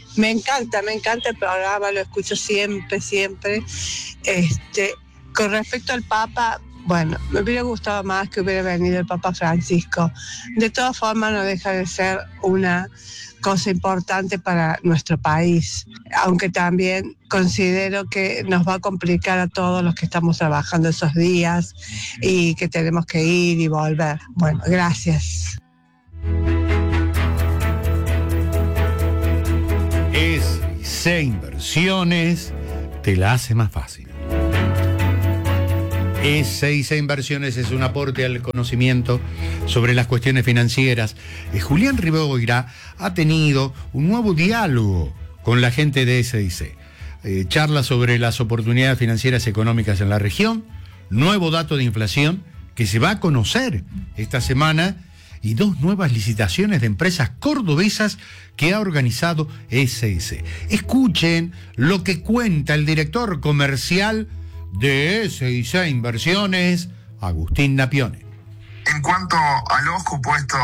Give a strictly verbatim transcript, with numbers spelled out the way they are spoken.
Me encanta, me encanta el programa, lo escucho siempre, siempre. Este, con respecto al Papa, bueno, me hubiera gustado más que hubiera venido el Papa Francisco. De todas formas, no deja de ser una cosa importante para nuestro país, aunque también considero que nos va a complicar a todos los que estamos trabajando esos días y que tenemos que ir y volver. Bueno, gracias. S I C Inversiones te la hace más fácil. S I C Inversiones es un aporte al conocimiento sobre las cuestiones financieras. Eh, Julián Riboira ha tenido un nuevo diálogo con la gente de S I C. Eh, charla sobre las oportunidades financieras y económicas en la región, nuevo dato de inflación que se va a conocer esta semana y dos nuevas licitaciones de empresas cordobesas que ha organizado S I C. Escuchen lo que cuenta el director comercial de S I C Inversiones, Agustín Napione. En cuanto a los supuestos